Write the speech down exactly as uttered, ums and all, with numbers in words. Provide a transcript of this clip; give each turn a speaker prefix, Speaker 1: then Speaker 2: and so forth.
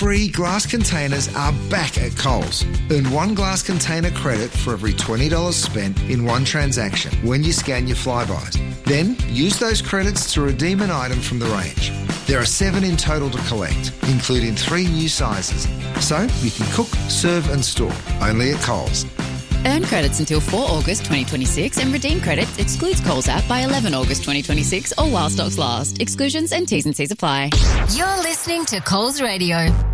Speaker 1: free glass containers are back at Coles. Earn one glass container credit for every twenty dollars spent in one transaction when you scan your Flybys. Then use those credits to redeem an item from the range. There are seven in total to collect, including three new sizes. So you can cook, serve and store, only at Coles.
Speaker 2: Earn credits until the fourth of August twenty twenty-six and redeem credits excludes Coles app by the eleventh of August twenty twenty-six or while stocks last. Exclusions and T's and C's apply.
Speaker 3: You're listening to Coles Radio.